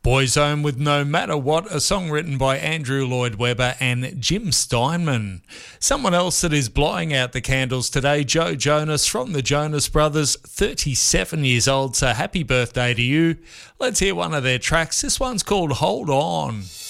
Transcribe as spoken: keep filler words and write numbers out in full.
Boyzone with No Matter What, a song written by Andrew Lloyd Webber and Jim Steinman. Someone else that is blowing out the candles today, Joe Jonas from the Jonas Brothers, thirty-seven years old, so happy birthday to you. Let's hear one of their tracks. This one's called Hold On.